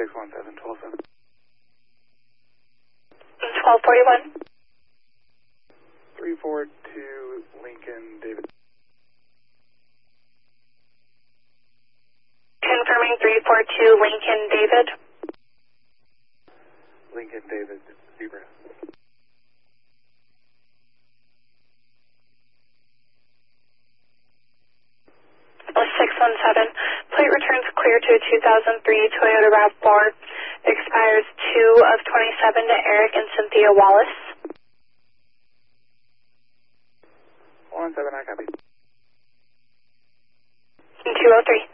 617, 127. 1241. 342 Lincoln David. Confirming 342 Lincoln David. Lincoln David, Zebra. 617. Plate returns clear to a 2003 Toyota RAV4. Expires 2 of 27 to Eric and Cynthia Wallace. 17, I copy. 203.